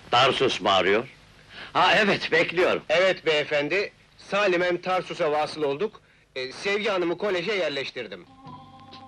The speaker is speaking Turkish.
Tarsus mu arıyor? Ha evet, bekliyorum. Evet beyefendi, Salimem Tarsus'a vasıl olduk. Sevgi Hanım'ı koleje yerleştirdim.